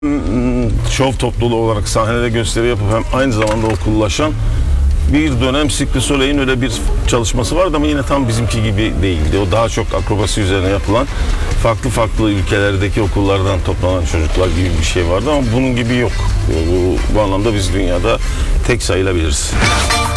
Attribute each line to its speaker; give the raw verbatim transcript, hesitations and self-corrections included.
Speaker 1: Şov topluluğu olarak sahnede gösteri yapıp hem aynı zamanda okullaşan bir dönem Cirque du Soleil'in öyle bir çalışması vardı ama yine tam bizimki gibi değildi. O daha çok akrobasi üzerine yapılan farklı farklı ülkelerdeki okullardan toplanan çocuklar gibi bir şey vardı ama bunun gibi yok. Bu, bu anlamda biz dünyada tek sayılabiliriz.